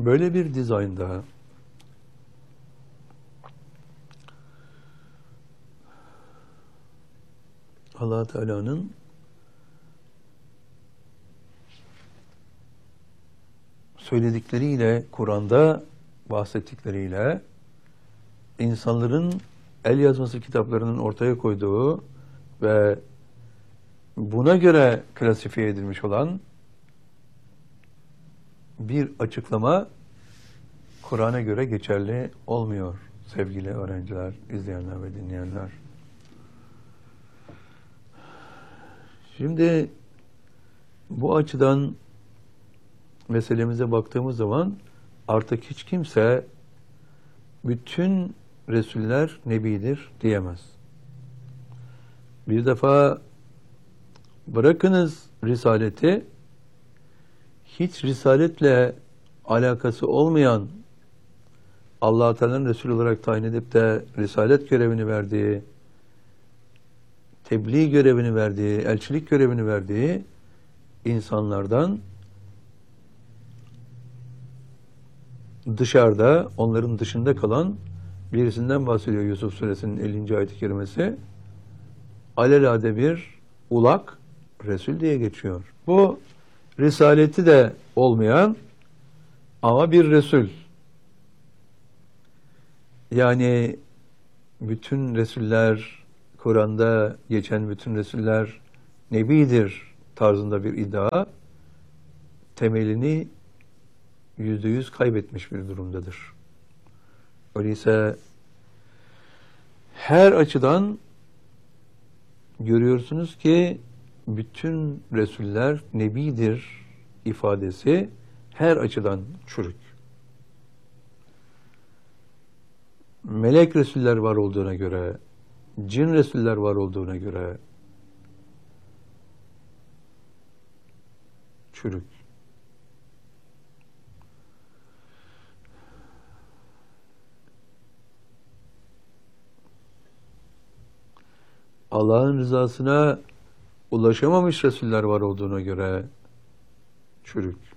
Böyle bir dizaynda Allah Teala'nın söyledikleriyle, Kur'an'da bahsettikleriyle insanların el yazması kitaplarının ortaya koyduğu ve buna göre klasifiye edilmiş olan bir açıklama Kur'an'a göre geçerli olmuyor sevgili öğrenciler, izleyenler ve dinleyenler. Şimdi bu açıdan meselemize baktığımız zaman artık hiç kimse bütün Resuller Nebidir diyemez. Bir defa bırakınız Risaleti, hiç Risaletle alakası olmayan Allah-u Teala'nın Resul olarak tayin edip de Risalet görevini verdiği, tebliğ görevini verdiği, elçilik görevini verdiği insanlardan dışarıda, onların dışında kalan birisinden bahsediyor Yusuf Suresinin 50. ayet-i kerimesi. Alelade bir ulak Resul diye geçiyor. Bu Risaleti de olmayan ama bir Resul. Yani bütün Resuller, Kur'an'da geçen bütün Resuller Nebidir tarzında bir iddia temelini %100 kaybetmiş bir durumdadır. Öyleyse her açıdan görüyorsunuz ki bütün Resuller Nebidir ifadesi her açıdan çürük. Melek Resuller var olduğuna göre, cin Resuller var olduğuna göre çürük. Allah'ın rızasına ulaşamamış Resuller var olduğuna göre çürük.